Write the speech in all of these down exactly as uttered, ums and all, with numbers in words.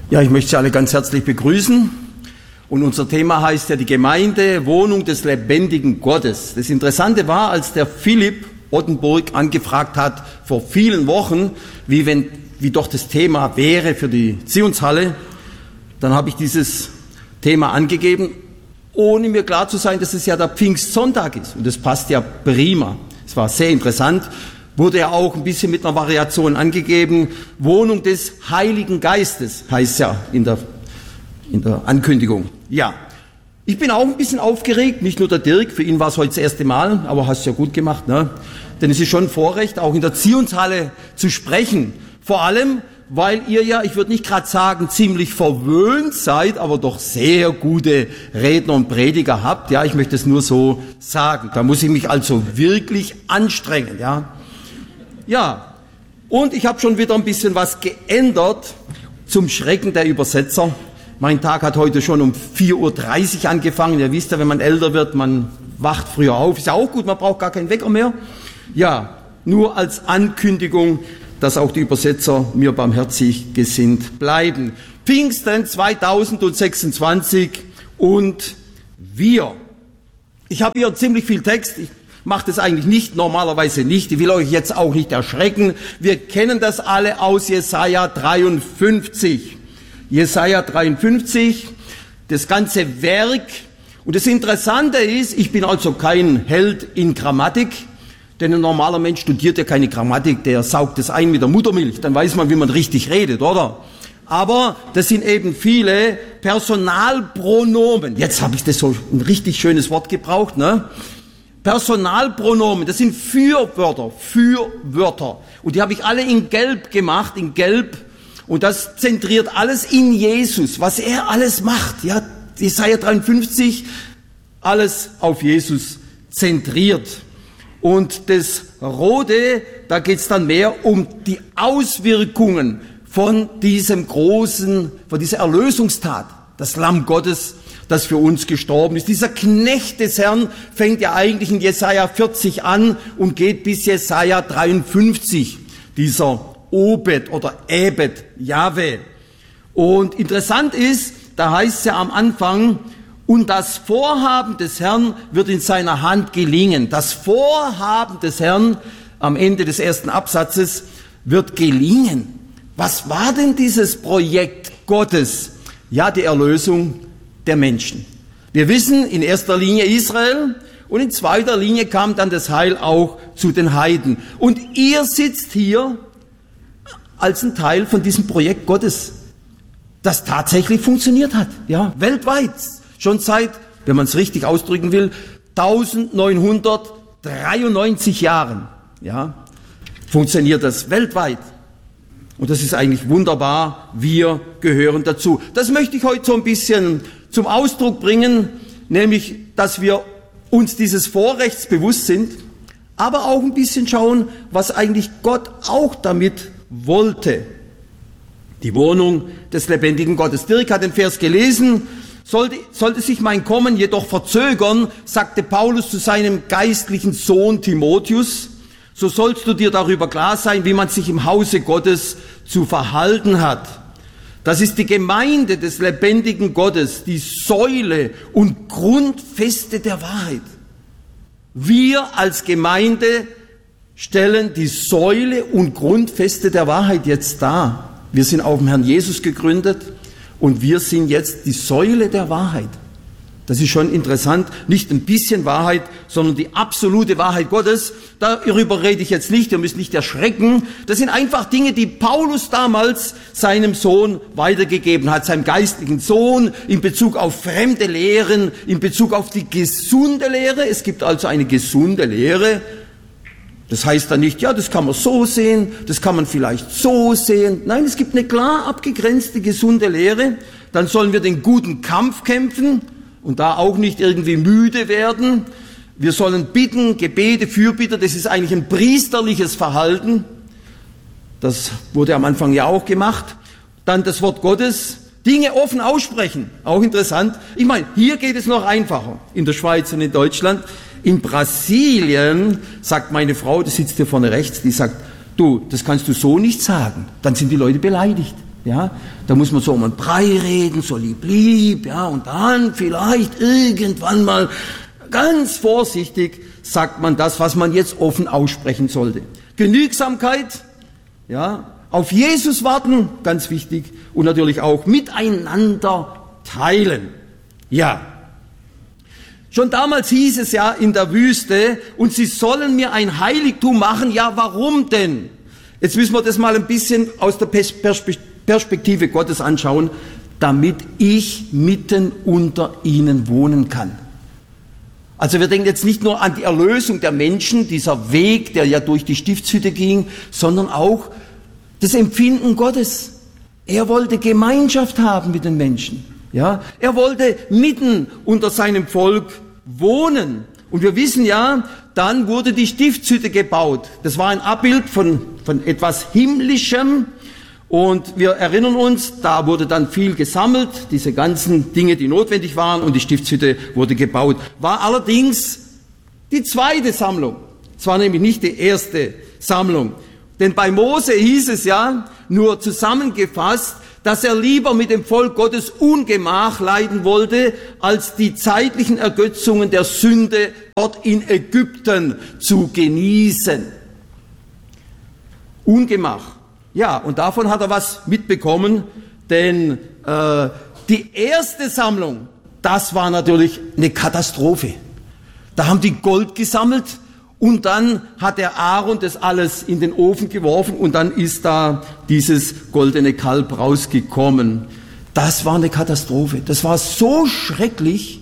Ja, ich möchte Sie alle ganz herzlich begrüßen. Und unser Thema heißt ja die Gemeinde, Wohnung des lebendigen Gottes. Das Interessante war, als der Philipp Ottenburg angefragt hat vor vielen Wochen, wie wenn, wie doch das Thema wäre für die Zionshalle, dann habe ich dieses Thema angegeben, ohne mir klar zu sein, dass es ja der Pfingstsonntag ist. Und das passt ja prima. Es war sehr interessant. Wurde ja auch ein bisschen mit einer Variation angegeben. Wohnung des Heiligen Geistes heißt ja in der, in der Ankündigung. Ja, ich bin auch ein bisschen aufgeregt, nicht nur der Dirk, für ihn war es heute das erste Mal, aber hast ja gut gemacht, ne? Denn es ist schon ein Vorrecht, auch in der Zionshalle zu sprechen. Vor allem, weil ihr ja, ich würde nicht gerade sagen, ziemlich verwöhnt seid, aber doch sehr gute Redner und Prediger habt. Ja, ich möchte es nur so sagen. Da muss ich mich also wirklich anstrengen, ja. Ja, und ich habe schon wieder ein bisschen was geändert zum Schrecken der Übersetzer. Mein Tag hat heute schon um vier Uhr dreißig angefangen. Ihr wisst ja, wenn man älter wird, man wacht früher auf. Ist ja auch gut, man braucht gar keinen Wecker mehr. Ja, nur als Ankündigung, dass auch die Übersetzer mir barmherzig gesinnt bleiben. Pfingsten zweitausendsechsundzwanzig und wir. Ich habe hier ziemlich viel Text. Ich macht es eigentlich nicht, normalerweise nicht. Ich will euch jetzt auch nicht erschrecken. Wir kennen das alle aus Jesaja dreiundfünfzig. Jesaja dreiundfünfzig, das ganze Werk. Und das Interessante ist, ich bin also kein Held in Grammatik, denn ein normaler Mensch studiert ja keine Grammatik, der saugt es ein mit der Muttermilch. Dann weiß man, wie man richtig redet, oder? Aber das sind eben viele Personalpronomen. Jetzt habe ich das so ein richtig schönes Wort gebraucht, ne? Personalpronomen, das sind Fürwörter, Fürwörter. Und die habe ich alle in Gelb gemacht, in Gelb. Und das zentriert alles in Jesus, was er alles macht. Ja, Jesaja dreiundfünfzig, alles auf Jesus zentriert. Und das Rote, da geht es dann mehr um die Auswirkungen von diesem großen, von dieser Erlösungstat, das Lamm Gottes, das für uns gestorben ist. Dieser Knecht des Herrn fängt ja eigentlich in Jesaja vierzig an und geht bis Jesaja dreiundfünfzig. Dieser Obed oder Ebed, Jahwe. Und interessant ist, da heißt es ja am Anfang, und das Vorhaben des Herrn wird in seiner Hand gelingen. Das Vorhaben des Herrn am Ende des ersten Absatzes wird gelingen. Was war denn dieses Projekt Gottes? Ja, die Erlösung der Menschen. Wir wissen in erster Linie Israel und in zweiter Linie kam dann das Heil auch zu den Heiden. Und ihr sitzt hier als ein Teil von diesem Projekt Gottes, das tatsächlich funktioniert hat, ja, weltweit. Schon seit, wenn man es richtig ausdrücken will, neunzehnhundertdreiundneunzig Jahren, ja, funktioniert das weltweit. Und das ist eigentlich wunderbar, wir gehören dazu. Das möchte ich heute so ein bisschen zum Ausdruck bringen, nämlich, dass wir uns dieses Vorrechts bewusst sind, aber auch ein bisschen schauen, was eigentlich Gott auch damit wollte. Die Wohnung des lebendigen Gottes. Dirk hat den Vers gelesen. Sollte, sollte sich mein Kommen jedoch verzögern, sagte Paulus zu seinem geistlichen Sohn Timotheus, so sollst du dir darüber klar sein, wie man sich im Hause Gottes zu verhalten hat. Das ist die Gemeinde des lebendigen Gottes, die Säule und Grundfeste der Wahrheit. Wir als Gemeinde stellen die Säule und Grundfeste der Wahrheit jetzt dar. Wir sind auf dem Herrn Jesus gegründet und wir sind jetzt die Säule der Wahrheit. Das ist schon interessant, nicht ein bisschen Wahrheit, sondern die absolute Wahrheit Gottes. Darüber rede ich jetzt nicht, ihr müsst nicht erschrecken. Das sind einfach Dinge, die Paulus damals seinem Sohn weitergegeben hat, seinem geistlichen Sohn, in Bezug auf fremde Lehren, in Bezug auf die gesunde Lehre. Es gibt also eine gesunde Lehre. Das heißt dann nicht, ja, das kann man so sehen, das kann man vielleicht so sehen. Nein, es gibt eine klar abgegrenzte, gesunde Lehre. Dann sollen wir den guten Kampf kämpfen und da auch nicht irgendwie müde werden. Wir sollen bitten, Gebete, Fürbitter, das ist eigentlich ein priesterliches Verhalten. Das wurde am Anfang ja auch gemacht. Dann das Wort Gottes, Dinge offen aussprechen, auch interessant. Ich meine, hier geht es noch einfacher, in der Schweiz und in Deutschland. In Brasilien sagt meine Frau, die sitzt hier vorne rechts, die sagt, du, das kannst du so nicht sagen. Dann sind die Leute beleidigt. Ja, da muss man so um einen Brei reden, so lieb, lieb, ja, und dann vielleicht irgendwann mal ganz vorsichtig sagt man das, was man jetzt offen aussprechen sollte. Genügsamkeit, ja, auf Jesus warten, ganz wichtig, und natürlich auch miteinander teilen. Ja. Schon damals hieß es ja in der Wüste, und sie sollen mir ein Heiligtum machen. Ja, warum denn? Jetzt müssen wir das mal ein bisschen aus der Perspektive Gottes anschauen, damit ich mitten unter ihnen wohnen kann. Also wir denken jetzt nicht nur an die Erlösung der Menschen, dieser Weg, der ja durch die Stiftshütte ging, sondern auch das Empfinden Gottes. Er wollte Gemeinschaft haben mit den Menschen. Ja, er wollte mitten unter seinem Volk wohnen. Und wir wissen ja, dann wurde die Stiftshütte gebaut. Das war ein Abbild von, von etwas Himmlischem. Und wir erinnern uns, da wurde dann viel gesammelt, diese ganzen Dinge, die notwendig waren, und die Stiftshütte wurde gebaut. War allerdings die zweite Sammlung. Es war nämlich nicht die erste Sammlung. Denn bei Mose hieß es ja, nur zusammengefasst, dass er lieber mit dem Volk Gottes Ungemach leiden wollte, als die zeitlichen Ergötzungen der Sünde dort in Ägypten zu genießen. Ungemach. Ja, und davon hat er was mitbekommen, denn äh, die erste Sammlung, das war natürlich eine Katastrophe. Da haben die Gold gesammelt und dann hat der Aaron das alles in den Ofen geworfen und dann ist da dieses goldene Kalb rausgekommen. Das war eine Katastrophe. Das war so schrecklich,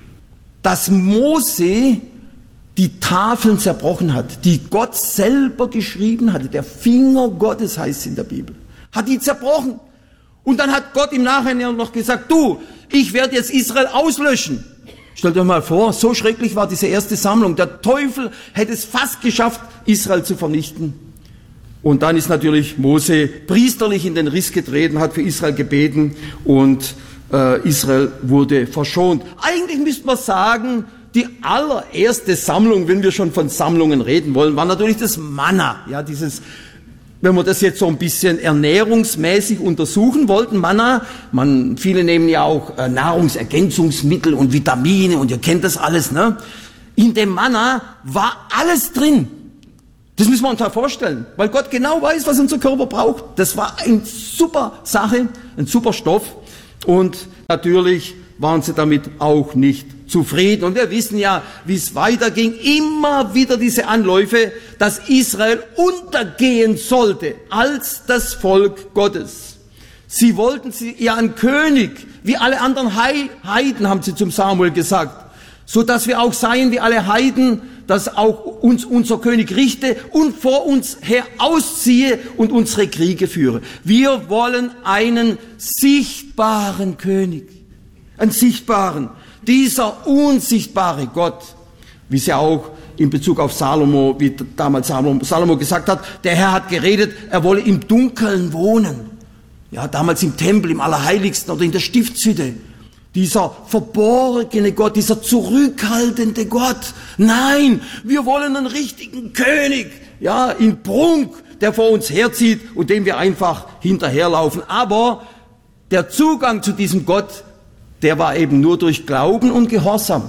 dass Mose die Tafeln zerbrochen hat, die Gott selber geschrieben hatte. Der Finger Gottes heißt es in der Bibel. Hat die zerbrochen. Und dann hat Gott im Nachhinein noch gesagt, du, ich werde jetzt Israel auslöschen. Stellt euch mal vor, so schrecklich war diese erste Sammlung. Der Teufel hätte es fast geschafft, Israel zu vernichten. Und dann ist natürlich Mose priesterlich in den Riss getreten, hat für Israel gebeten und äh, Israel wurde verschont. Eigentlich müsste man sagen, die allererste Sammlung, wenn wir schon von Sammlungen reden wollen, war natürlich das Manna. Ja, dieses, wenn wir das jetzt so ein bisschen ernährungsmäßig untersuchen wollten, Manna, man, viele nehmen ja auch äh, Nahrungsergänzungsmittel und Vitamine und ihr kennt das alles, ne? In dem Manna war alles drin. Das müssen wir uns mal vorstellen, weil Gott genau weiß, was unser Körper braucht. Das war eine super Sache, ein super Stoff und natürlich waren sie damit auch nicht zufrieden. Und wir wissen ja, wie es weiterging. Immer wieder diese Anläufe, dass Israel untergehen sollte als das Volk Gottes. Sie wollten sie ja einen König, wie alle anderen Heiden, haben sie zum Samuel gesagt, so dass wir auch seien wie alle Heiden, dass auch uns unser König richte und vor uns her ausziehe und unsere Kriege führe. Wir wollen einen sichtbaren König. Einen sichtbaren, dieser unsichtbare Gott, wie es ja auch in Bezug auf Salomo, wie damals Salomo, Salomo gesagt hat, der Herr hat geredet, er wolle im Dunkeln wohnen. Ja, damals im Tempel, im Allerheiligsten oder in der Stiftshütte. Dieser verborgene Gott, dieser zurückhaltende Gott. Nein, wir wollen einen richtigen König, ja, in Prunk, der vor uns herzieht und dem wir einfach hinterherlaufen. Aber der Zugang zu diesem Gott, der war eben nur durch Glauben und Gehorsam.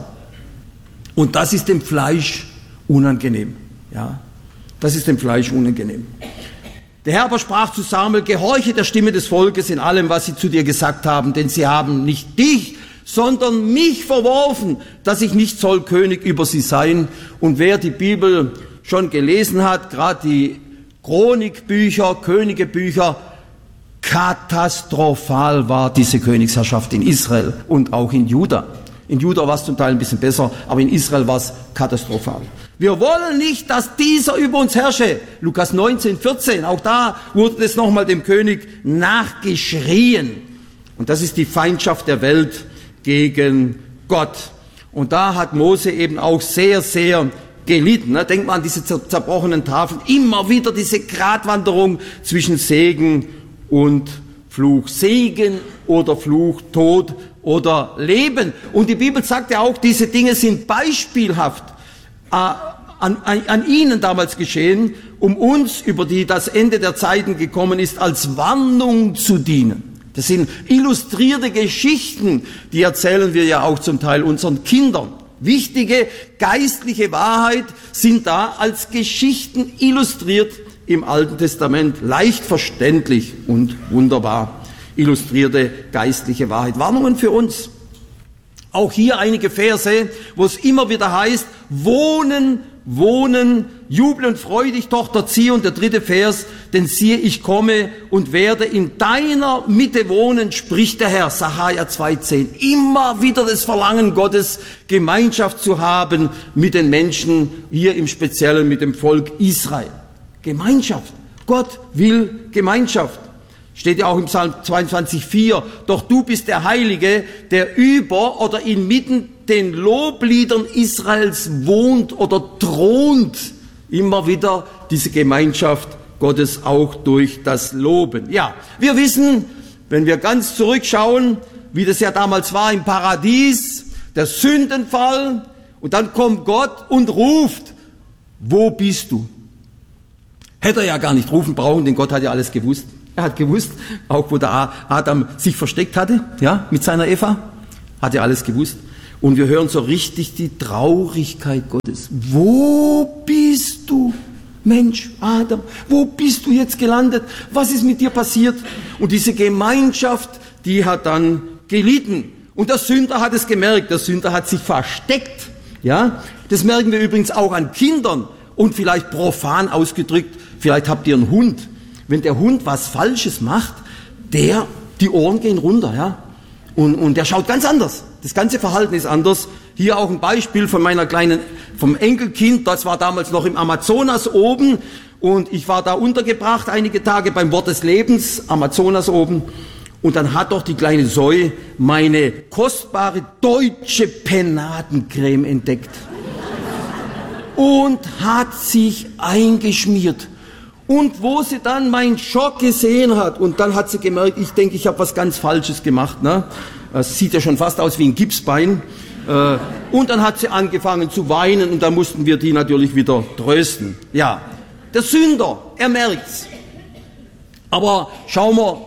Und das ist dem Fleisch unangenehm. Ja, das ist dem Fleisch unangenehm. Der Herr aber sprach zu Samuel, gehorche der Stimme des Volkes in allem, was sie zu dir gesagt haben, denn sie haben nicht dich, sondern mich verworfen, dass ich nicht soll König über sie sein. Und wer die Bibel schon gelesen hat, gerade die Chronikbücher, Königebücher, katastrophal war diese Königsherrschaft in Israel und auch in Juda. In Juda war es zum Teil ein bisschen besser, aber in Israel war es katastrophal. Wir wollen nicht, dass dieser über uns herrsche. Lukas neunzehn, vierzehn, auch da wurde es nochmal dem König nachgeschrien. Und das ist die Feindschaft der Welt gegen Gott. Und da hat Mose eben auch sehr, sehr gelitten. Denkt mal an diese zerbrochenen Tafeln. Immer wieder diese Gratwanderung zwischen Segen und Fluch. Segen oder Fluch, Tod oder Leben. Und die Bibel sagt ja auch, diese Dinge sind beispielhaft. an, an, an ihnen damals geschehen, um uns, über die das Ende der Zeiten gekommen ist, als Warnung zu dienen. Das sind illustrierte Geschichten, die erzählen wir ja auch zum Teil unseren Kindern. Wichtige geistliche Wahrheit sind da als Geschichten illustriert im Alten Testament, leicht verständlich und wunderbar. Illustrierte geistliche Wahrheit. Warnungen für uns. Auch hier einige Verse, wo es immer wieder heißt, wohnen, wohnen, jubel und freu dich, Tochter Zion. Der dritte Vers, denn siehe, ich komme und werde in deiner Mitte wohnen, spricht der Herr. Sacharja zwei zehn. Immer wieder das Verlangen Gottes, Gemeinschaft zu haben mit den Menschen, hier im Speziellen mit dem Volk Israel. Gemeinschaft. Gott will Gemeinschaft. Steht ja auch im Psalm zweiundzwanzig vier. Doch du bist der Heilige, der über oder inmitten den Lobliedern Israels wohnt oder thront. Immer wieder diese Gemeinschaft Gottes auch durch das Loben. Ja, wir wissen, wenn wir ganz zurückschauen, wie das ja damals war im Paradies, der Sündenfall, und dann kommt Gott und ruft, wo bist du? Hätte er ja gar nicht rufen brauchen, denn Gott hat ja alles gewusst. Er hat gewusst, auch wo der Adam sich versteckt hatte, ja, mit seiner Eva, hat er alles gewusst. Und wir hören so richtig die Traurigkeit Gottes. Wo bist du, Mensch, Adam? Wo bist du jetzt gelandet? Was ist mit dir passiert? Und diese Gemeinschaft, die hat dann gelitten. Und der Sünder hat es gemerkt. Der Sünder hat sich versteckt. Ja, das merken wir übrigens auch an Kindern. Und vielleicht profan ausgedrückt, vielleicht habt ihr einen Hund. Wenn der Hund was Falsches macht, der, die Ohren gehen runter, ja. Und, und der schaut ganz anders. Das ganze Verhalten ist anders. Hier auch ein Beispiel von meiner kleinen, vom Enkelkind. Das war damals noch im Amazonas oben. Und ich war da untergebracht einige Tage beim Wort des Lebens, Amazonas oben. Und dann hat doch die kleine Zoe meine kostbare deutsche Penatencreme entdeckt. Und hat sich eingeschmiert. Und wo sie dann meinen Schock gesehen hat, und dann hat sie gemerkt, ich denke, ich habe was ganz Falsches gemacht. Ne? Das sieht ja schon fast aus wie ein Gipsbein. Äh, und dann hat sie angefangen zu weinen, und dann mussten wir die natürlich wieder trösten. Ja, der Sünder, er merkt's. Aber schauen wir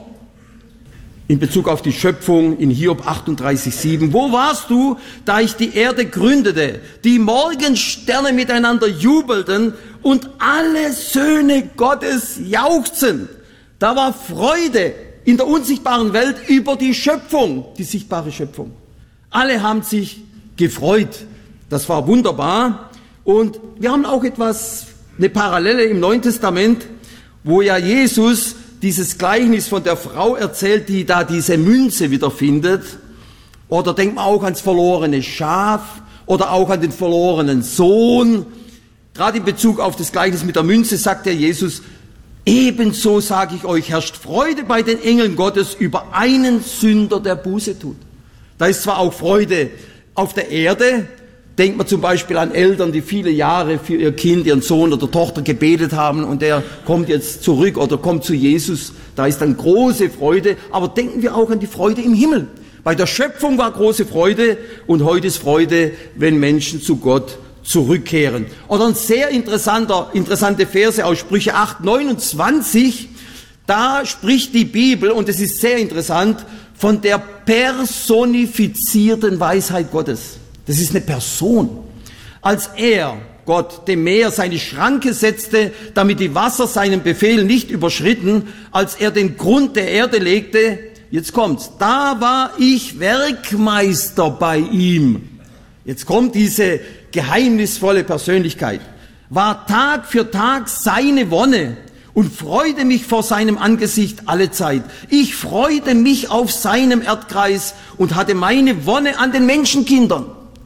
in Bezug auf die Schöpfung in Hiob achtunddreißig sieben. Wo warst du, da ich die Erde gründete, die Morgensterne miteinander jubelten und alle Söhne Gottes jauchzen? Da war Freude in der unsichtbaren Welt über die Schöpfung, die sichtbare Schöpfung. Alle haben sich gefreut. Das war wunderbar. Und wir haben auch etwas, eine Parallele im Neuen Testament, wo ja Jesus dieses Gleichnis von der Frau erzählt, die da diese Münze wiederfindet. Oder denkt man auch ans verlorene Schaf oder auch an den verlorenen Sohn. Gerade in Bezug auf das Gleichnis mit der Münze sagt der Jesus, ebenso sage ich euch, herrscht Freude bei den Engeln Gottes über einen Sünder, der Buße tut. Da ist zwar auch Freude auf der Erde. Denkt man zum Beispiel an Eltern, die viele Jahre für ihr Kind, ihren Sohn oder Tochter gebetet haben und der kommt jetzt zurück oder kommt zu Jesus. Da ist dann große Freude. Aber denken wir auch an die Freude im Himmel. Bei der Schöpfung war große Freude und heute ist Freude, wenn Menschen zu Gott zurückkehren. Oder ein sehr interessanter, interessante Verse aus Sprüche acht neunundzwanzig. Da spricht die Bibel, und es ist sehr interessant, von der personifizierten Weisheit Gottes. Das ist eine Person. Als er, Gott, dem Meer seine Schranke setzte, damit die Wasser seinen Befehl nicht überschritten, als er den Grund der Erde legte, jetzt kommt's, da war ich Werkmeister bei ihm. Jetzt kommt diese geheimnisvolle Persönlichkeit. War Tag für Tag seine Wonne und freute mich vor seinem Angesicht alle Zeit. Ich freute mich auf seinem Erdkreis und hatte meine Wonne an den Menschenkindern.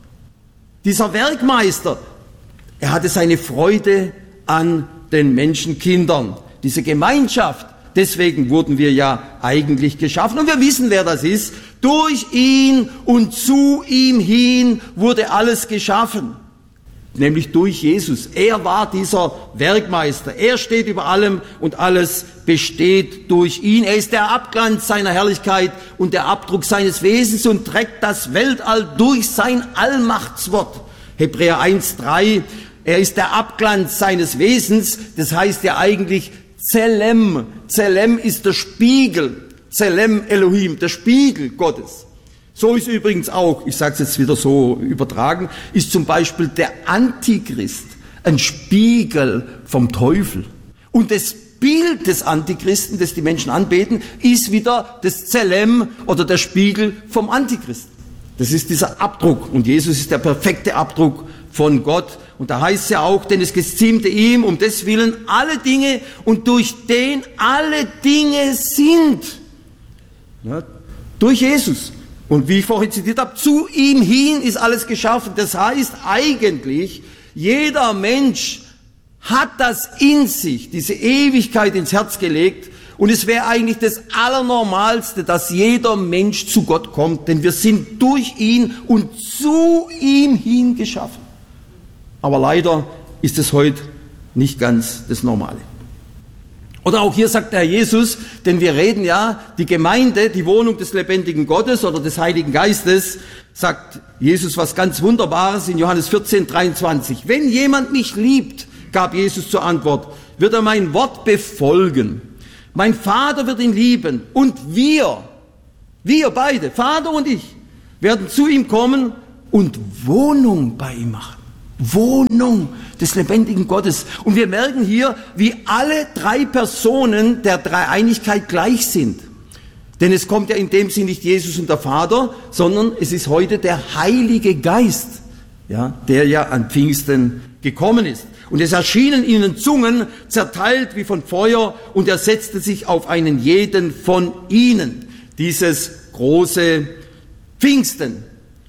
Dieser Werkmeister, er hatte seine Freude an den Menschenkindern. Diese Gemeinschaft, deswegen wurden wir ja eigentlich geschaffen. Und wir wissen, wer das ist. Durch ihn und zu ihm hin wurde alles geschaffen. Nämlich durch Jesus. Er war dieser Werkmeister. Er steht über allem und alles besteht durch ihn. Er ist der Abglanz seiner Herrlichkeit und der Abdruck seines Wesens und trägt das Weltall durch sein Allmachtswort. Hebräer eins drei. Er ist der Abglanz seines Wesens, das heißt ja eigentlich Zelem. Zelem ist der Spiegel, Zelem Elohim, der Spiegel Gottes. So ist übrigens auch, ich sage es jetzt wieder so übertragen, ist zum Beispiel der Antichrist ein Spiegel vom Teufel. Und das Bild des Antichristen, das die Menschen anbeten, ist wieder das Zelem oder der Spiegel vom Antichristen. Das ist dieser Abdruck. Und Jesus ist der perfekte Abdruck von Gott. Und da heißt es ja auch, denn es geziemte ihm um des Willen alle Dinge und durch den alle Dinge sind. Ja, durch Jesus. Und wie ich vorhin zitiert habe, zu ihm hin ist alles geschaffen. Das heißt eigentlich, jeder Mensch hat das in sich, diese Ewigkeit ins Herz gelegt. Und es wäre eigentlich das Allernormalste, dass jeder Mensch zu Gott kommt, denn wir sind durch ihn und zu ihm hin geschaffen. Aber leider ist es heute nicht ganz das Normale. Oder auch hier sagt der Herr Jesus, denn wir reden ja, die Gemeinde, die Wohnung des lebendigen Gottes oder des Heiligen Geistes, sagt Jesus was ganz Wunderbares in Johannes vierzehn, dreiundzwanzig. Wenn jemand mich liebt, gab Jesus zur Antwort, wird er mein Wort befolgen. Mein Vater wird ihn lieben und wir, wir beide, Vater und ich, werden zu ihm kommen und Wohnung bei ihm machen. Wohnung des lebendigen Gottes. Und wir merken hier, wie alle drei Personen der Dreieinigkeit gleich sind. Denn es kommt ja in dem Sinn nicht Jesus und der Vater, sondern es ist heute der Heilige Geist, ja, der ja an Pfingsten gekommen ist. Und es erschienen ihnen Zungen, zerteilt wie von Feuer, und er setzte sich auf einen jeden von ihnen. Dieses große Pfingsten.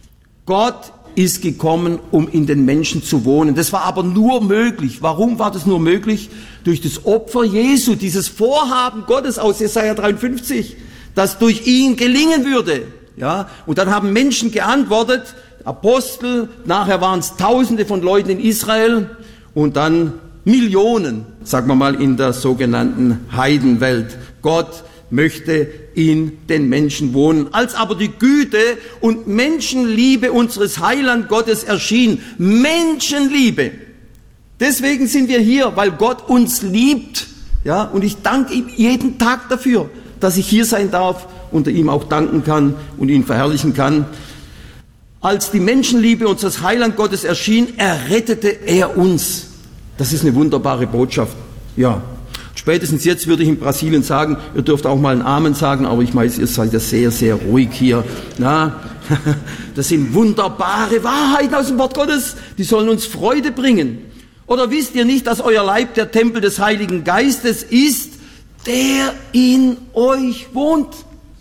Gott ist gekommen, um in den Menschen zu wohnen. Das war aber nur möglich. Warum war das nur möglich? Durch das Opfer Jesu, dieses Vorhaben Gottes aus Jesaja dreiundfünfzig, das durch ihn gelingen würde. Ja, und dann haben Menschen geantwortet, Apostel, nachher waren es Tausende von Leuten in Israel und dann Millionen, sagen wir mal, in der sogenannten Heidenwelt. Gott möchte in den Menschen wohnen. Als aber die Güte und Menschenliebe unseres Heiland Gottes erschien, Menschenliebe. Deswegen sind wir hier, weil Gott uns liebt. Ja, und ich danke ihm jeden Tag dafür, dass ich hier sein darf und ihm auch danken kann und ihn verherrlichen kann. Als die Menschenliebe unseres Heiland Gottes erschien, errettete er uns. Das ist eine wunderbare Botschaft. Ja. Spätestens jetzt würde ich in Brasilien sagen, ihr dürft auch mal einen Amen sagen, aber ich weiß, ihr seid ja sehr, sehr ruhig hier. Na, das sind wunderbare Wahrheiten aus dem Wort Gottes, die sollen uns Freude bringen. Oder wisst ihr nicht, dass euer Leib der Tempel des Heiligen Geistes ist, der in euch wohnt?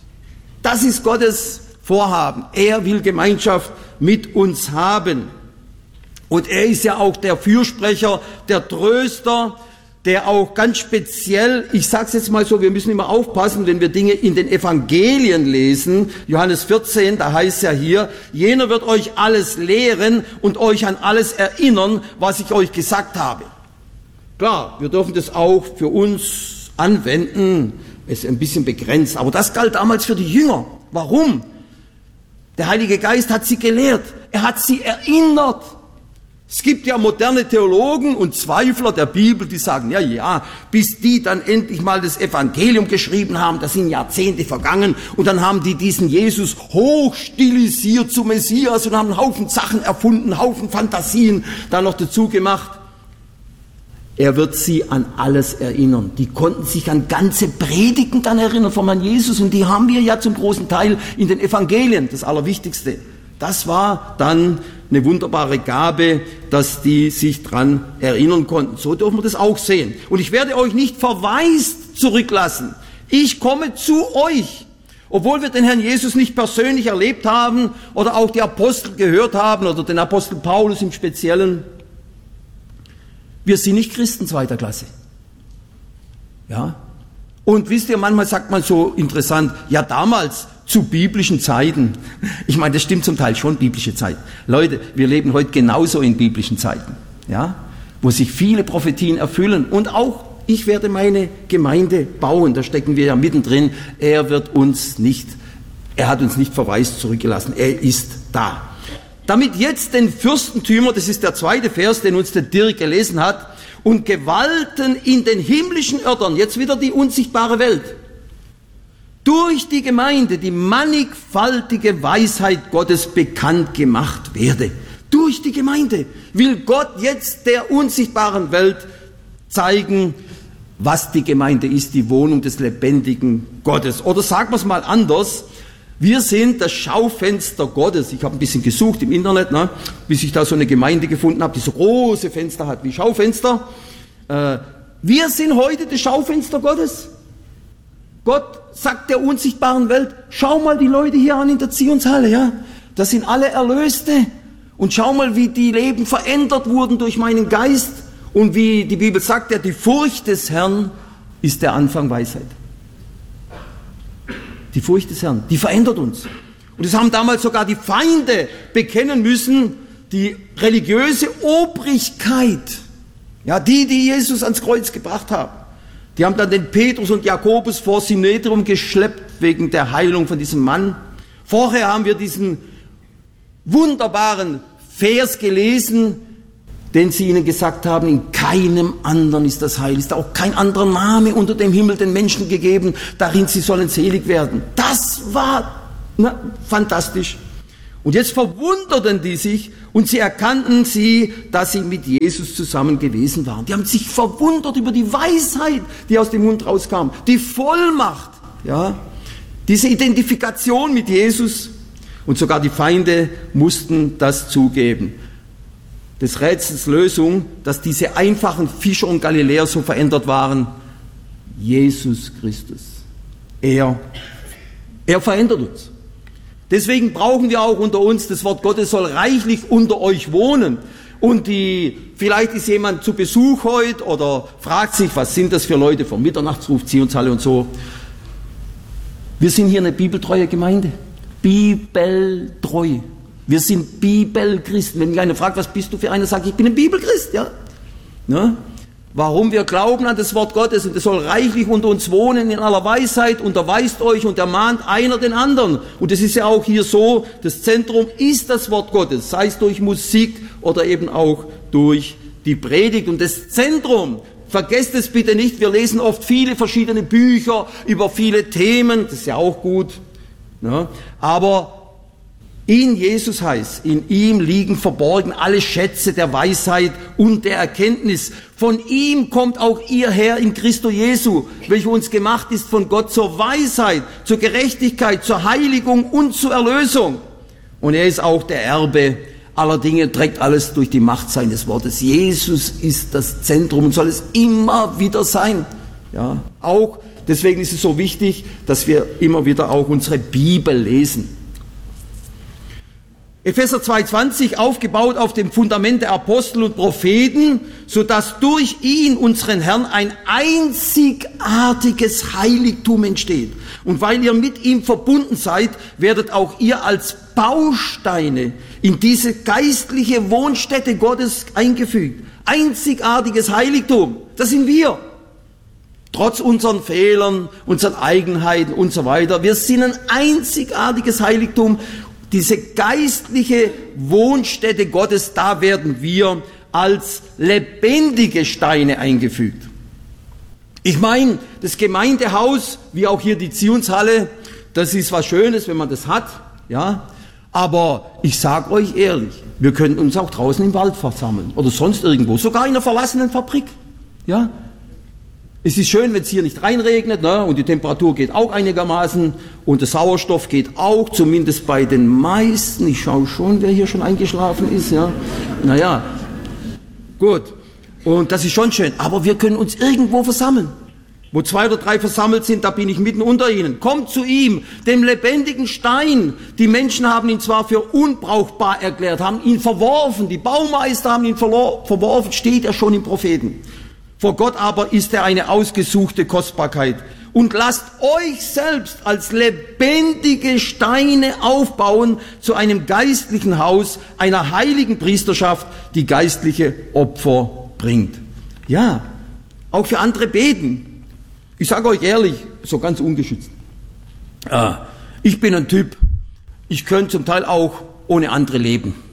Das ist Gottes Vorhaben. Er will Gemeinschaft mit uns haben. Und er ist ja auch der Fürsprecher, der Tröster, der auch ganz speziell, ich sage es jetzt mal so, wir müssen immer aufpassen, wenn wir Dinge in den Evangelien lesen, Johannes vierzehn, da heißt es ja hier, jener wird euch alles lehren und euch an alles erinnern, was ich euch gesagt habe. Klar, wir dürfen das auch für uns anwenden, ist ein bisschen begrenzt, aber das galt damals für die Jünger. Warum? Der Heilige Geist hat sie gelehrt, er hat sie erinnert. Es gibt ja moderne Theologen und Zweifler der Bibel, die sagen, ja, ja, bis die dann endlich mal das Evangelium geschrieben haben, da sind Jahrzehnte vergangen und dann haben die diesen Jesus hochstilisiert zum Messias und haben einen Haufen Sachen erfunden, einen Haufen Fantasien da noch dazu gemacht. Er wird sie an alles erinnern. Die konnten sich an ganze Predigten dann erinnern vom Herrn Jesus und die haben wir ja zum großen Teil in den Evangelien, das Allerwichtigste. Das war dann eine wunderbare Gabe, dass die sich dran erinnern konnten. So dürfen wir das auch sehen. Und ich werde euch nicht verwaist zurücklassen. Ich komme zu euch. Obwohl wir den Herrn Jesus nicht persönlich erlebt haben oder auch die Apostel gehört haben oder den Apostel Paulus im Speziellen. Wir sind nicht Christen zweiter Klasse. Ja. Und wisst ihr, manchmal sagt man so interessant, ja damals, zu biblischen Zeiten. Ich meine, das stimmt zum Teil schon, biblische Zeiten. Leute, wir leben heute genauso in biblischen Zeiten, ja, wo sich viele Prophetien erfüllen. Und auch ich werde meine Gemeinde bauen, da stecken wir ja mittendrin. Er wird uns nicht, er hat uns nicht verwaist zurückgelassen, er ist da. damit jetzt den Fürstentümer, das ist der zweite Vers, den uns der Dirk gelesen hat, und Gewalten in den himmlischen Örtern, jetzt wieder die unsichtbare Welt, durch die Gemeinde die mannigfaltige Weisheit Gottes bekannt gemacht werde. Durch die Gemeinde will Gott jetzt der unsichtbaren Welt zeigen, was die Gemeinde ist, die Wohnung des lebendigen Gottes. Oder sagen wir es mal anders, wir sind das Schaufenster Gottes. Ich habe ein bisschen gesucht im Internet, ne, bis ich da so eine Gemeinde gefunden habe, die so große Fenster hat wie Schaufenster. Äh, wir sind heute das Schaufenster Gottes. Gott sagt der unsichtbaren Welt, schau mal die Leute hier an in der Zionshalle, ja, das sind alle Erlöste. Und schau mal, wie die Leben verändert wurden durch meinen Geist. Und wie die Bibel sagt, ja, die Furcht des Herrn ist der Anfang Weisheit. Die Furcht des Herrn, die verändert uns. Und das haben damals sogar die Feinde bekennen müssen, die religiöse Obrigkeit, ja, die, die Jesus ans Kreuz gebracht haben. Die haben dann den Petrus und Jakobus vor Synedrium geschleppt wegen der Heilung von diesem Mann. Vorher haben wir diesen wunderbaren Vers gelesen, den sie ihnen gesagt haben, in keinem anderen ist das Heil, ist auch kein anderer Name unter dem Himmel den Menschen gegeben, darin sie sollen selig werden. Das war na, fantastisch. Und jetzt verwunderten die sich und sie erkannten sie, dass sie mit Jesus zusammen gewesen waren. Die haben sich verwundert über die Weisheit, die aus dem Mund rauskam, die Vollmacht, ja, diese Identifikation mit Jesus. Und sogar die Feinde mussten das zugeben. Des Rätsels Lösung, dass diese einfachen Fischer und Galiläer so verändert waren. Jesus Christus. Er, er verändert uns. Deswegen brauchen wir auch unter uns, das Wort Gottes soll reichlich unter euch wohnen. Und die, vielleicht ist jemand zu Besuch heute oder fragt sich, was sind das für Leute vom Mitternachtsruf, Zionshalle und so. Wir sind hier eine bibeltreue Gemeinde. Bibeltreu. Wir sind Bibelchristen. Wenn mich einer fragt, was bist du für einer, sage ich, ich bin ein Bibelchrist. Ja? Ne? Warum wir glauben an das Wort Gottes und es soll reichlich unter uns wohnen in aller Weisheit, unterweist euch und ermahnt einer den anderen. Und es ist ja auch hier so, das Zentrum ist das Wort Gottes, sei es durch Musik oder eben auch durch die Predigt. Und das Zentrum, vergesst es bitte nicht, wir lesen oft viele verschiedene Bücher über viele Themen, das ist ja auch gut. Ja, aber in Jesus heißt, in ihm liegen verborgen alle Schätze der Weisheit und der Erkenntnis. Von ihm kommt auch ihr her in Christo Jesu, welcher uns gemacht ist von Gott zur Weisheit, zur Gerechtigkeit, zur Heiligung und zur Erlösung. Und er ist auch der Erbe aller Dinge, trägt alles durch die Macht seines Wortes. Jesus ist das Zentrum und soll es immer wieder sein. Ja, auch deswegen ist es so wichtig, dass wir immer wieder auch unsere Bibel lesen. Epheser zwei zwanzig, aufgebaut auf dem Fundament der Apostel und Propheten, so dass durch ihn, unseren Herrn, ein einzigartiges Heiligtum entsteht. Und weil ihr mit ihm verbunden seid, werdet auch ihr als Bausteine in diese geistliche Wohnstätte Gottes eingefügt. Einzigartiges Heiligtum, das sind wir. Trotz unseren Fehlern, unseren Eigenheiten und so weiter. Wir sind ein einzigartiges Heiligtum. Diese geistliche Wohnstätte Gottes, da werden wir als lebendige Steine eingefügt. Ich meine, das Gemeindehaus, wie auch hier die Zionshalle, das ist was Schönes, wenn man das hat, ja. Aber ich sage euch ehrlich, wir könnten uns auch draußen im Wald versammeln oder sonst irgendwo, sogar in einer verlassenen Fabrik, ja. Es ist schön, wenn es hier nicht reinregnet, ne? Und die Temperatur geht auch einigermaßen und der Sauerstoff geht auch, zumindest bei den meisten. Ich schaue schon, wer hier schon eingeschlafen ist. Ja, naja, gut. Und das ist schon schön. Aber wir können uns irgendwo versammeln. Wo zwei oder drei versammelt sind, da bin ich mitten unter ihnen. Kommt zu ihm, dem lebendigen Stein. Die Menschen haben ihn zwar für unbrauchbar erklärt, haben ihn verworfen. Die Baumeister haben ihn verworfen, steht ja schon im Propheten. Vor Gott aber ist er eine ausgesuchte Kostbarkeit. Und lasst euch selbst als lebendige Steine aufbauen zu einem geistlichen Haus, einer heiligen Priesterschaft, die geistliche Opfer bringt. Ja, auch für andere beten. Ich sage euch ehrlich, so ganz ungeschützt. Ich bin ein Typ, ich könnte zum Teil auch ohne andere leben.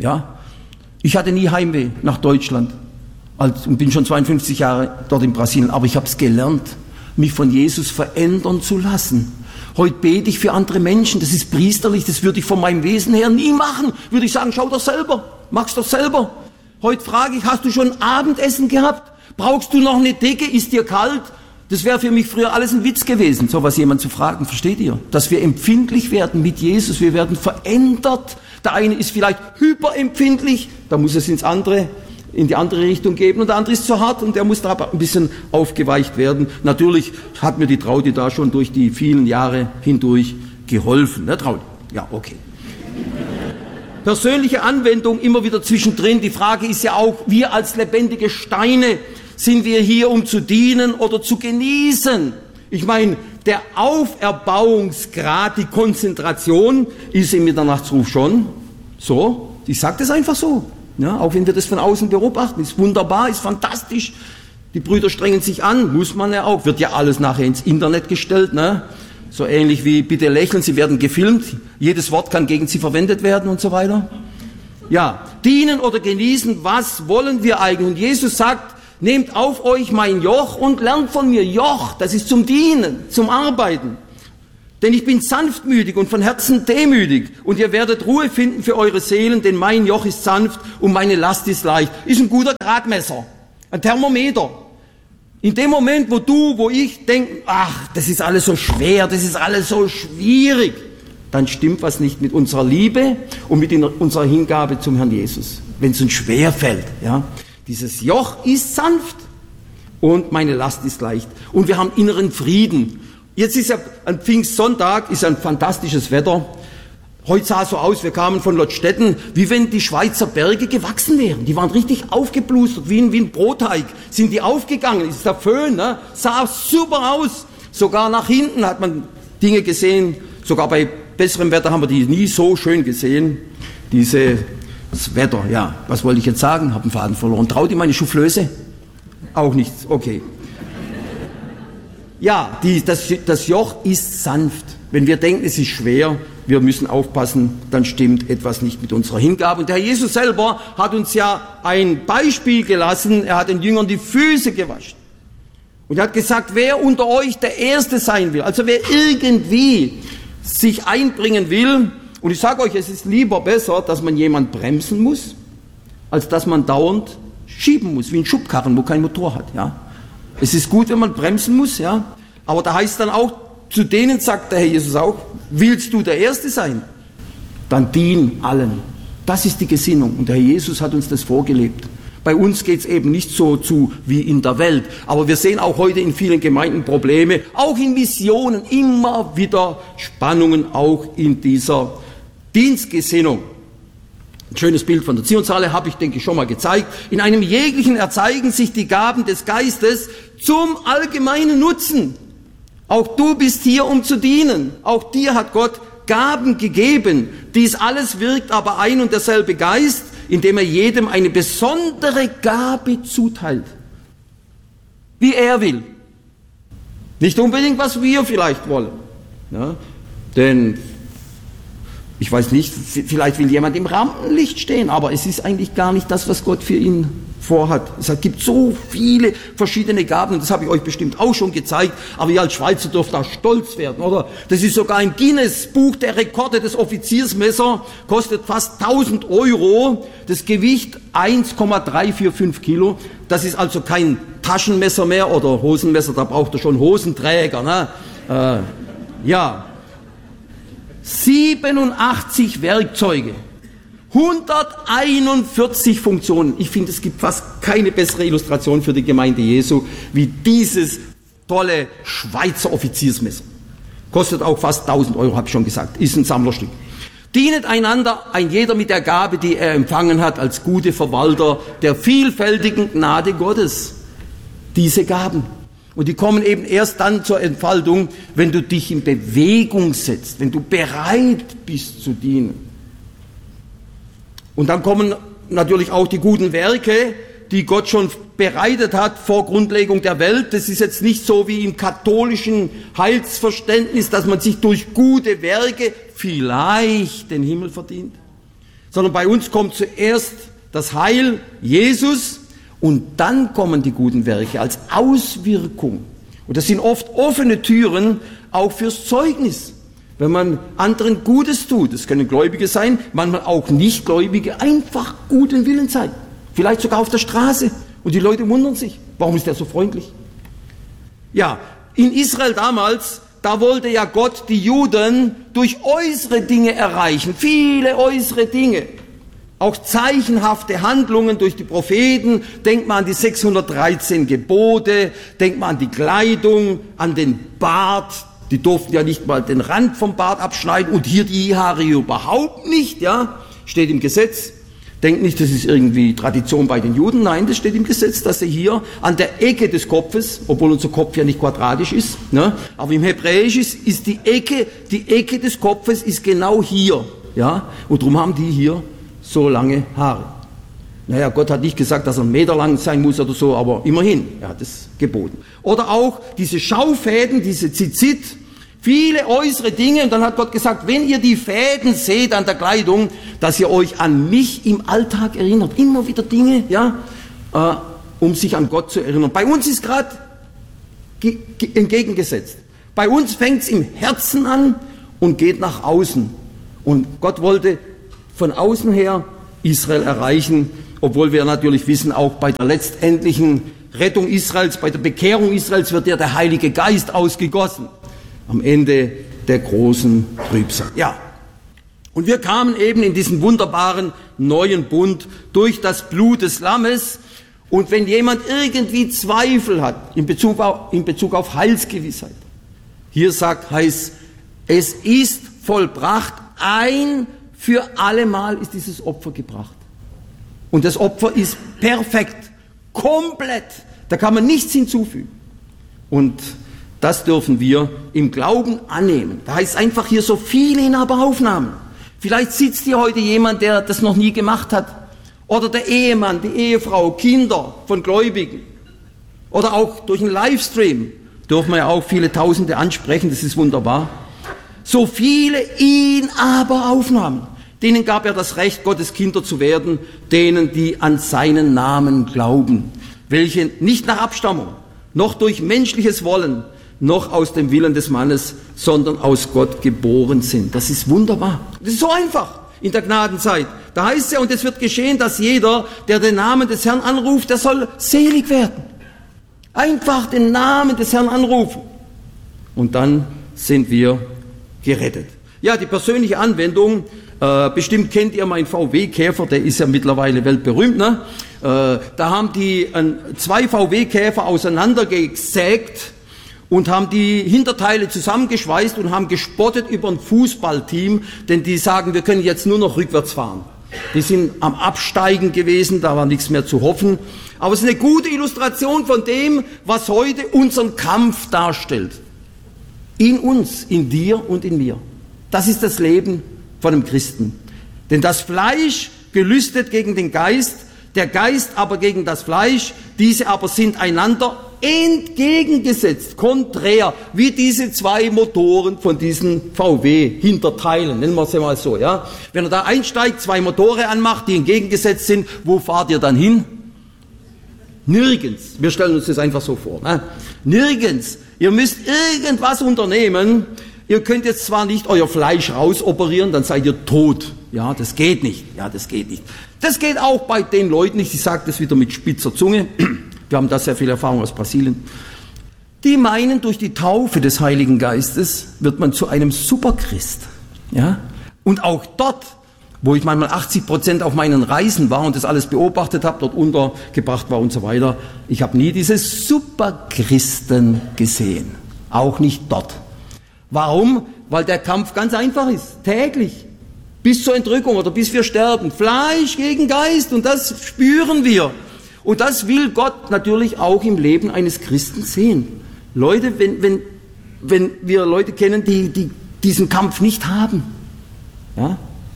Ja, ich hatte nie Heimweh nach Deutschland als, und bin schon zweiundfünfzig Jahre dort in Brasilien, aber ich habe es gelernt, mich von Jesus verändern zu lassen. Heute bete ich für andere Menschen, das ist priesterlich, das würde ich von meinem Wesen her nie machen. Würde ich sagen, schau doch selber, mach's doch selber. Heute frage ich, hast du schon Abendessen gehabt? Brauchst du noch eine Decke? Ist dir kalt? Das wäre für mich früher alles ein Witz gewesen, sowas jemand zu fragen, versteht ihr? Dass wir empfindlich werden mit Jesus, wir werden verändert. Der eine ist vielleicht hyperempfindlich, da muss es ins andere, in die andere Richtung geben, und der andere ist zu hart und der muss da ein bisschen aufgeweicht werden. Natürlich hat mir die Traudi da schon durch die vielen Jahre hindurch geholfen. Ne, Traudi? Ja, okay. Persönliche Anwendung immer wieder zwischendrin. Die Frage ist ja auch, wir als lebendige Steine, sind wir hier, um zu dienen oder zu genießen? Ich meine, der Auferbauungsgrad, die Konzentration ist im Mitternachtsruf schon so. Ich sage das einfach so. Ja, auch wenn wir das von außen beobachten. Ist wunderbar, ist fantastisch. Die Brüder strengen sich an, muss man ja auch. Wird ja alles nachher ins Internet gestellt. Ne? So ähnlich wie bitte lächeln, sie werden gefilmt. Jedes Wort kann gegen sie verwendet werden und so weiter. Ja, dienen oder genießen, was wollen wir eigentlich? Und Jesus sagt, nehmt auf euch mein Joch und lernt von mir. Joch, das ist zum Dienen, zum Arbeiten. Denn ich bin sanftmütig und von Herzen demütig. Und ihr werdet Ruhe finden für eure Seelen, denn mein Joch ist sanft und meine Last ist leicht. Ist ein guter Gradmesser, ein Thermometer. In dem Moment, wo du, wo ich denken, ach, das ist alles so schwer, das ist alles so schwierig, dann stimmt was nicht mit unserer Liebe und mit unserer Hingabe zum Herrn Jesus. Wenn es uns schwer fällt, ja. Dieses Joch ist sanft und meine Last ist leicht. Und wir haben inneren Frieden. Jetzt ist ja ein Pfingstsonntag, ist ein fantastisches Wetter. Heute sah es so aus, wir kamen von Lottstetten, wie wenn die Schweizer Berge gewachsen wären. Die waren richtig aufgeblustert, wie ein, wie ein Brotteig. Sind die aufgegangen, ist der Föhn, ne? Sah super aus. Sogar nach hinten hat man Dinge gesehen. Sogar bei besserem Wetter haben wir die nie so schön gesehen. Diese... Das Wetter, ja. Was wollte ich jetzt sagen? Hab einen Faden verloren. Traut ihr meine Soufflöse? Auch nichts, okay. Ja, die, das, das Joch ist sanft. Wenn wir denken, es ist schwer, wir müssen aufpassen, dann stimmt etwas nicht mit unserer Hingabe. Und der Herr Jesus selber hat uns ja ein Beispiel gelassen. Er hat den Jüngern die Füße gewaschen. Und er hat gesagt, wer unter euch der Erste sein will, also wer irgendwie sich einbringen will. Und ich sage euch, es ist lieber besser, dass man jemand bremsen muss, als dass man dauernd schieben muss, wie ein Schubkarren, wo kein Motor hat. Ja? Es ist gut, wenn man bremsen muss, ja. Aber da heißt dann auch, zu denen sagt der Herr Jesus auch, willst du der Erste sein? Dann dien allen. Das ist die Gesinnung. Und der Herr Jesus hat uns das vorgelebt. Bei uns geht es eben nicht so zu wie in der Welt. Aber wir sehen auch heute in vielen Gemeinden Probleme, auch in Missionen, immer wieder Spannungen, auch in dieser Dienstgesinnung. Ein schönes Bild von der Zionshalle habe ich, denke ich, schon mal gezeigt. In einem jeglichen erzeigen sich die Gaben des Geistes zum allgemeinen Nutzen. Auch du bist hier, um zu dienen. Auch dir hat Gott Gaben gegeben. Dies alles wirkt aber ein und derselbe Geist, indem er jedem eine besondere Gabe zuteilt. Wie er will. Nicht unbedingt, was wir vielleicht wollen. Ja? Denn ich weiß nicht, vielleicht will jemand im Rampenlicht stehen, aber es ist eigentlich gar nicht das, was Gott für ihn vorhat. Es gibt so viele verschiedene Gaben, und das habe ich euch bestimmt auch schon gezeigt, aber ihr als Schweizer dürft da stolz werden, oder? Das ist sogar im Guinness-Buch der Rekorde. Das Offiziersmesser kostet fast tausend Euro, das Gewicht eins Komma drei vier fünf Kilo. Das ist also kein Taschenmesser mehr oder Hosenmesser, da braucht er schon Hosenträger, ne? Äh, ja. siebenundachtzig Werkzeuge, hunderteinundvierzig Funktionen. Ich finde, es gibt fast keine bessere Illustration für die Gemeinde Jesu wie dieses tolle Schweizer Offiziersmesser. Kostet auch fast tausend Euro, habe ich schon gesagt. Ist ein Sammlerstück. Dienet einander, ein jeder mit der Gabe, die er empfangen hat, als gute Verwalter der vielfältigen Gnade Gottes. Diese Gaben. Und die kommen eben erst dann zur Entfaltung, wenn du dich in Bewegung setzt, wenn du bereit bist zu dienen. Und dann kommen natürlich auch die guten Werke, die Gott schon bereitet hat vor Grundlegung der Welt. Das ist jetzt nicht so wie im katholischen Heilsverständnis, dass man sich durch gute Werke vielleicht den Himmel verdient, sondern bei uns kommt zuerst das Heil Jesus und dann kommen die guten Werke als Auswirkung. Und das sind oft offene Türen auch fürs Zeugnis. Wenn man anderen Gutes tut, das können Gläubige sein, manchmal auch Nichtgläubige, einfach guten Willen zeigen. Vielleicht sogar auf der Straße. Und die Leute wundern sich, warum ist der so freundlich? Ja, in Israel damals, da wollte ja Gott die Juden durch äußere Dinge erreichen, viele äußere Dinge. Auch zeichenhafte Handlungen durch die Propheten. Denkt man an die sechshundertdreizehn Gebote, denkt man an die Kleidung, an den Bart. Die durften ja nicht mal den Rand vom Bart abschneiden und hier die Haare überhaupt nicht, ja. Steht im Gesetz. Denkt nicht, das ist irgendwie Tradition bei den Juden. Nein, das steht im Gesetz, dass sie hier an der Ecke des Kopfes, obwohl unser Kopf ja nicht quadratisch ist, ne, aber im Hebräisch ist, ist die Ecke, die Ecke des Kopfes ist genau hier, ja. Und darum haben die hier so lange Haare. Naja, Gott hat nicht gesagt, dass er einen Meter lang sein muss oder so, aber immerhin, er hat es geboten. Oder auch diese Schaufäden, diese Zizit, viele äußere Dinge, und dann hat Gott gesagt, wenn ihr die Fäden seht an der Kleidung, dass ihr euch an mich im Alltag erinnert. Immer wieder Dinge, ja, äh, um sich an Gott zu erinnern. Bei uns ist gerade entgegengesetzt. Bei uns fängt es im Herzen an und geht nach außen. Und Gott wollte von außen her Israel erreichen, obwohl wir natürlich wissen, auch bei der letztendlichen Rettung Israels, bei der Bekehrung Israels wird ja der Heilige Geist ausgegossen. Am Ende der großen Trübsal. Ja, und wir kamen eben in diesen wunderbaren neuen Bund durch das Blut des Lammes. Und wenn jemand irgendwie Zweifel hat in Bezug auf, in Bezug auf Heilsgewissheit, hier sagt, heißt, es ist vollbracht, ein für allemal ist dieses Opfer gebracht. Und das Opfer ist perfekt, komplett. Da kann man nichts hinzufügen. Und das dürfen wir im Glauben annehmen. Da heißt einfach hier so viele in aber Aufnahmen. Vielleicht sitzt hier heute jemand, der das noch nie gemacht hat. Oder der Ehemann, die Ehefrau, Kinder von Gläubigen. Oder auch durch einen Livestream dürfen wir ja auch viele Tausende ansprechen, das ist wunderbar. So viele in aber Aufnahmen. Denen gab er das Recht, Gottes Kinder zu werden, denen, die an seinen Namen glauben, welche nicht nach Abstammung, noch durch menschliches Wollen, noch aus dem Willen des Mannes, sondern aus Gott geboren sind. Das ist wunderbar. Das ist so einfach in der Gnadenzeit. Da heißt es ja, und es wird geschehen, dass jeder, der den Namen des Herrn anruft, der soll selig werden. Einfach den Namen des Herrn anrufen. Und dann sind wir gerettet. Ja, die persönliche Anwendung, äh, bestimmt kennt ihr meinen V W-Käfer, der ist ja mittlerweile weltberühmt, ne? Äh, da haben die äh, zwei V W-Käfer auseinandergesägt und haben die Hinterteile zusammengeschweißt und haben gespottet über ein Fußballteam, denn die sagen, wir können jetzt nur noch rückwärts fahren. Die sind am Absteigen gewesen, da war nichts mehr zu hoffen. Aber es ist eine gute Illustration von dem, was heute unseren Kampf darstellt. In uns, in dir und in mir. Das ist das Leben von einem Christen. Denn das Fleisch gelüstet gegen den Geist, der Geist aber gegen das Fleisch, diese aber sind einander entgegengesetzt, konträr, wie diese zwei Motoren von diesen V W-Hinterteilen, nennen wir es mal so, ja. Wenn er da einsteigt, zwei Motore anmacht, die entgegengesetzt sind, wo fahrt ihr dann hin? Nirgends. Wir stellen uns das einfach so vor, ne? Nirgends. Ihr müsst irgendwas unternehmen. Ihr könnt jetzt zwar nicht euer Fleisch rausoperieren, dann seid ihr tot. Ja, das geht nicht. Ja, das geht nicht. Das geht auch bei den Leuten nicht. Ich sage das wieder mit spitzer Zunge. Wir haben da sehr viel Erfahrung aus Brasilien. Die meinen, durch die Taufe des Heiligen Geistes wird man zu einem Superchrist. Ja? Und auch dort, wo ich manchmal achtzig Prozent auf meinen Reisen war und das alles beobachtet habe, dort untergebracht war und so weiter, ich habe nie diese Superchristen gesehen. Auch nicht dort. Warum? Weil der Kampf ganz einfach ist. Täglich. Bis zur Entrückung oder bis wir sterben. Fleisch gegen Geist. Und das spüren wir. Und das will Gott natürlich auch im Leben eines Christen sehen. Leute, wenn, wenn, wenn wir Leute kennen, die, die diesen Kampf nicht haben. Ja?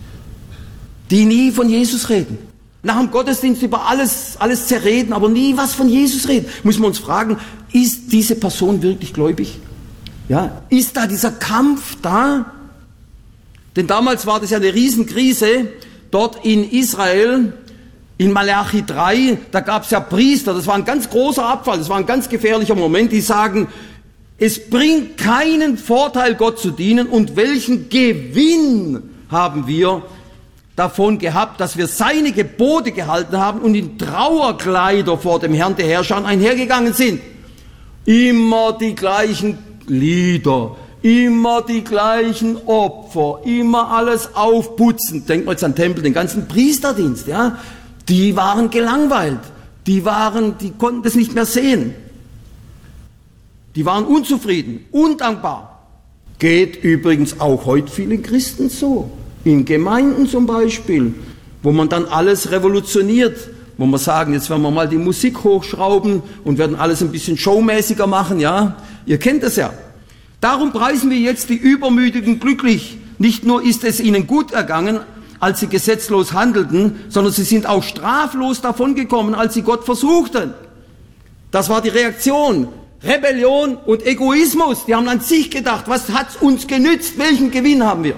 Die nie von Jesus reden. Nach dem Gottesdienst über alles, alles zerreden, aber nie was von Jesus reden. Muss man uns fragen, ist diese Person wirklich gläubig? Ja, ist da dieser Kampf da? Denn damals war das ja eine Riesenkrise. dort in Israel, in Malachi drei, da gab es ja Priester, das war ein ganz großer Abfall, das war ein ganz gefährlicher Moment, die sagen, es bringt keinen Vorteil, Gott zu dienen, und welchen Gewinn haben wir davon gehabt, dass wir seine Gebote gehalten haben und in Trauerkleider vor dem Herrn der Herrscher einhergegangen sind. Immer die gleichen Lieder, immer die gleichen Opfer, immer alles aufputzen. Denkt mal jetzt an den Tempel, den ganzen Priesterdienst, ja. Die waren gelangweilt, die waren, die konnten das nicht mehr sehen. Die waren unzufrieden, undankbar. Geht übrigens auch heute vielen Christen so. In Gemeinden zum Beispiel, wo man dann alles revolutioniert, wo man sagen, jetzt werden wir mal die Musik hochschrauben und werden alles ein bisschen showmäßiger machen, ja. Ihr kennt das ja. Darum preisen wir jetzt die Übermütigen glücklich. Nicht nur ist es ihnen gut ergangen, als sie gesetzlos handelten, sondern sie sind auch straflos davongekommen, als sie Gott versuchten. Das war die Reaktion. Rebellion und Egoismus. Die haben an sich gedacht, was hat's uns genützt? Welchen Gewinn haben wir?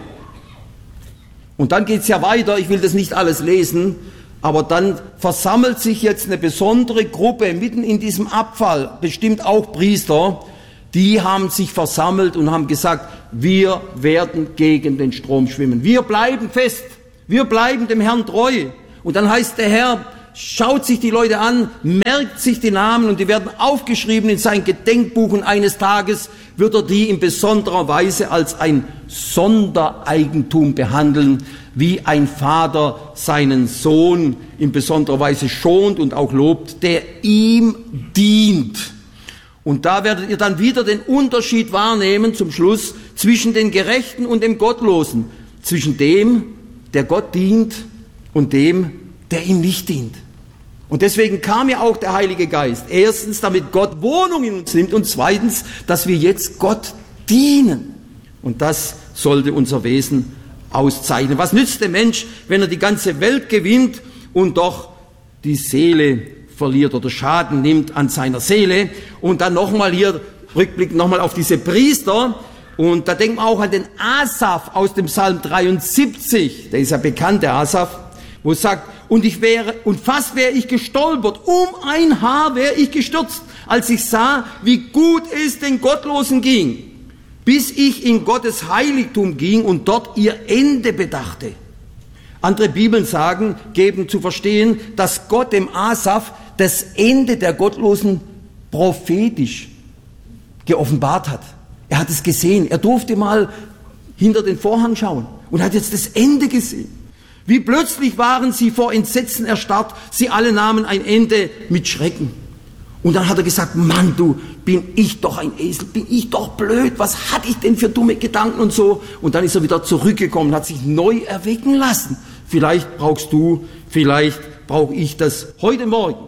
Und dann geht's ja weiter, ich will das nicht alles lesen, aber dann versammelt sich jetzt eine besondere Gruppe mitten in diesem Abfall, bestimmt auch Priester, die haben sich versammelt und haben gesagt, wir werden gegen den Strom schwimmen. Wir bleiben fest, wir bleiben dem Herrn treu. Und dann heißt der Herr, schaut sich die Leute an, merkt sich die Namen und die werden aufgeschrieben in sein Gedenkbuch und eines Tages wird er die in besonderer Weise als ein Sondereigentum behandeln, wie ein Vater seinen Sohn in besonderer Weise schont und auch lobt, der ihm dient. Und da werdet ihr dann wieder den Unterschied wahrnehmen zum Schluss zwischen den Gerechten und dem Gottlosen, zwischen dem, der Gott dient und dem, der ihm nicht dient. Und deswegen kam ja auch der Heilige Geist. Erstens, damit Gott Wohnung in uns nimmt und zweitens, dass wir jetzt Gott dienen. Und das sollte unser Wesen auszeichnen. Was nützt der Mensch, wenn er die ganze Welt gewinnt und doch die Seele verliert oder Schaden nimmt an seiner Seele? Und dann nochmal hier, Rückblick nochmal auf diese Priester. Und da denkt man auch an den Asaf aus dem Psalm dreiundsiebzig. Der ist ja bekannt, der Asaf, wo es sagt, und ich wäre, und fast wäre ich gestolpert, um ein Haar wäre ich gestürzt, als ich sah, wie gut es den Gottlosen ging, bis ich in Gottes Heiligtum ging und dort ihr Ende bedachte. Andere Bibeln sagen, geben zu verstehen, dass Gott dem Asaf das Ende der Gottlosen prophetisch geoffenbart hat. Er hat es gesehen, er durfte mal hinter den Vorhang schauen und hat jetzt das Ende gesehen. Wie plötzlich waren sie vor Entsetzen erstarrt, sie alle nahmen ein Ende mit Schrecken. Und dann hat er gesagt, Mann, du, bin ich doch ein Esel, bin ich doch blöd, was hatte ich denn für dumme Gedanken und so. Und dann ist er wieder zurückgekommen, hat sich neu erwecken lassen. Vielleicht brauchst du, vielleicht brauche ich das heute Morgen.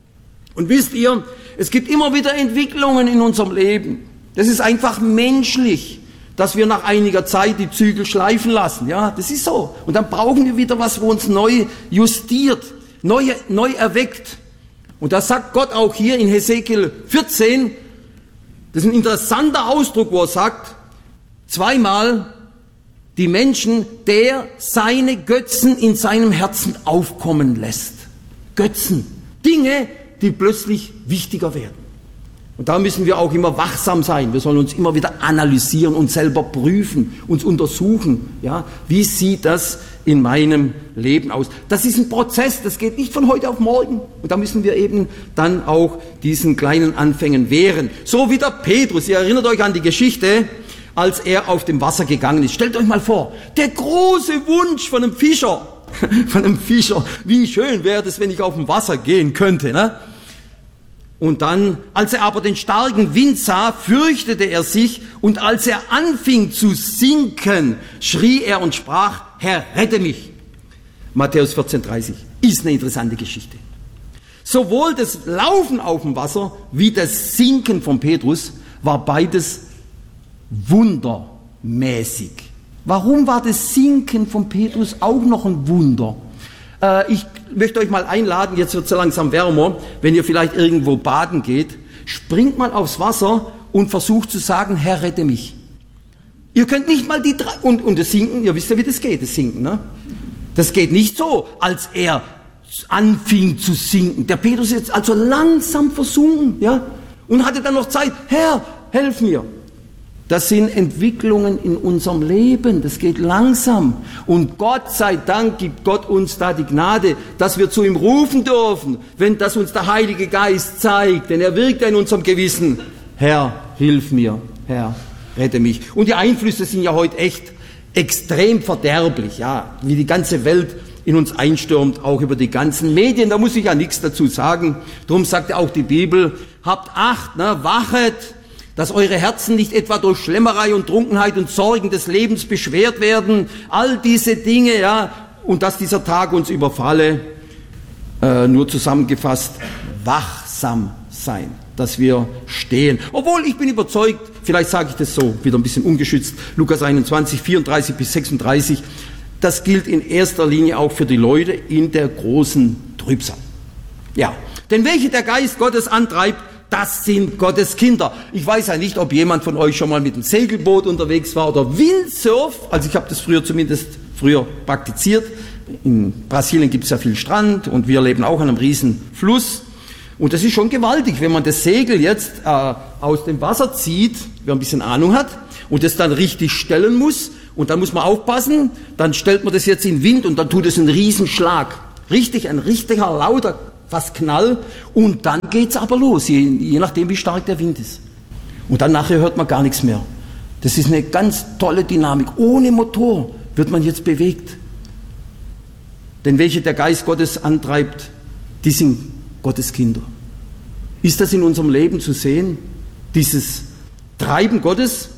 Und wisst ihr, es gibt immer wieder Entwicklungen in unserem Leben. Das ist einfach menschlich, dass wir nach einiger Zeit die Zügel schleifen lassen. Ja, das ist so. Und dann brauchen wir wieder was, wo uns neu justiert, neu, neu erweckt. Und das sagt Gott auch hier in Hesekiel vierzehn. Das ist ein interessanter Ausdruck, wo er sagt, zweimal, die Menschen, der seine Götzen in seinem Herzen aufkommen lässt. Götzen, Dinge, die plötzlich wichtiger werden. Und da müssen wir auch immer wachsam sein. Wir sollen uns immer wieder analysieren, uns selber prüfen, uns untersuchen. Ja, wie sieht das in meinem Leben aus? Das ist ein Prozess, das geht nicht von heute auf morgen. Und da müssen wir eben dann auch diesen kleinen Anfängen wehren. So wie der Petrus. Ihr erinnert euch an die Geschichte, als er auf dem Wasser gegangen ist. Stellt euch mal vor, der große Wunsch von einem Fischer, von einem Fischer, wie schön wäre es, wenn ich auf dem Wasser gehen könnte, ne? Und dann, als er aber den starken Wind sah, fürchtete er sich, und als er anfing zu sinken, schrie er und sprach, Herr, rette mich. Matthäus vierzehn, dreißig. Ist eine interessante Geschichte. Sowohl das Laufen auf dem Wasser wie das Sinken von Petrus war beides wundermäßig. Warum war das Sinken von Petrus auch noch ein Wunder? Äh, ich möchte euch mal einladen, jetzt wird es so langsam wärmer, wenn ihr vielleicht irgendwo baden geht, springt mal aufs Wasser und versucht zu sagen, Herr, rette mich. Ihr könnt nicht mal die drei, und, und das Sinken, ihr wisst ja, wie das geht, das Sinken, ne? Das geht nicht so, als er anfing zu sinken. Der Petrus ist also langsam versunken, ja, und hatte dann noch Zeit. Herr, helf mir. Das sind Entwicklungen in unserem Leben. Das geht langsam. Und Gott sei Dank gibt Gott uns da die Gnade, dass wir zu ihm rufen dürfen, wenn das uns der Heilige Geist zeigt. Denn er wirkt ja in unserem Gewissen. Herr, hilf mir. Herr, rette mich. Und die Einflüsse sind ja heute echt extrem verderblich, ja, wie die ganze Welt in uns einstürmt, auch über die ganzen Medien, da muss ich ja nichts dazu sagen. Darum sagt ja auch die Bibel, habt Acht, ne, wachet, dass eure Herzen nicht etwa durch Schlemmerei und Trunkenheit und Sorgen des Lebens beschwert werden, all diese Dinge, ja, und dass dieser Tag uns überfalle, äh, nur zusammengefasst, wachsam sein, dass wir stehen. Obwohl, ich bin überzeugt, vielleicht sage ich das so, wieder ein bisschen ungeschützt, Lukas einundzwanzig, vierunddreißig bis sechsunddreißig, das gilt in erster Linie auch für die Leute in der großen Trübsal. Ja, denn welche der Geist Gottes antreibt, das sind Gottes Kinder. Ich weiß ja nicht, ob jemand von euch schon mal mit einem Segelboot unterwegs war oder Windsurf. Also ich habe das früher zumindest früher praktiziert. In Brasilien gibt es ja viel Strand und wir leben auch an einem riesen Fluss. Und das ist schon gewaltig, wenn man das Segel jetzt äh, aus dem Wasser zieht, wer ein bisschen Ahnung hat, und das dann richtig stellen muss. Und dann muss man aufpassen, dann stellt man das jetzt in Wind und dann tut es einen Riesenschlag. Richtig, ein richtiger, lauter, fast Knall. Und dann geht's aber los, je, je nachdem, wie stark der Wind ist. Und dann nachher hört man gar nichts mehr. Das ist eine ganz tolle Dynamik. Ohne Motor wird man jetzt bewegt. Denn welche der Geist Gottes antreibt, die sind Gottes Kinder. Ist das in unserem Leben zu sehen? Dieses Treiben Gottes?